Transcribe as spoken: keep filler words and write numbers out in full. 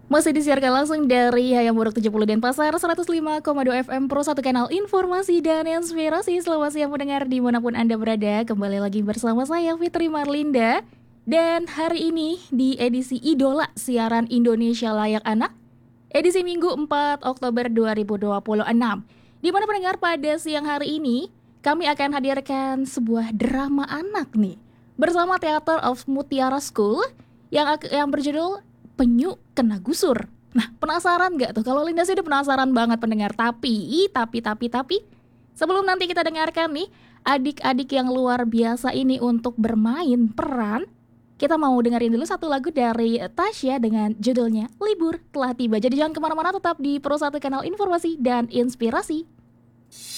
Masih disiarkan langsung dari Hayam Buruk tujuh puluh Denpasar seratus lima koma dua F M Pro satu kanal informasi dan inspirasi. Selamat siang mendengar dimanapun Anda berada. Kembali lagi bersama saya Fitri Marlinda. Dan hari ini di edisi Idola Siaran Indonesia Layak Anak, edisi Minggu empat Oktober dua ribu dua puluh enam. Di mana pendengar pada siang hari ini kami akan hadirkan sebuah drama anak nih bersama Theater of Mutiara School yang yang berjudul Penyu Kena Gusur. Nah, penasaran gak tuh? Kalau Linda sih udah penasaran banget pendengar. Tapi, tapi, tapi, tapi sebelum nanti kita dengarkan nih adik-adik yang luar biasa ini untuk bermain peran, kita mau dengerin dulu satu lagu dari Tasya dengan judulnya Libur Telah Tiba. Jadi jangan kemana-mana, tetap di Pro satu kanal informasi dan inspirasi.